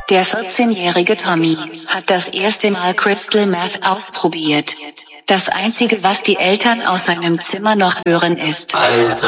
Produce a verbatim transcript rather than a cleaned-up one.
Der vierzehnjährige Tommy hat das erste Mal Crystal Meth ausprobiert. Das Einzige, was die Eltern aus seinem Zimmer noch hören, ist: Alter.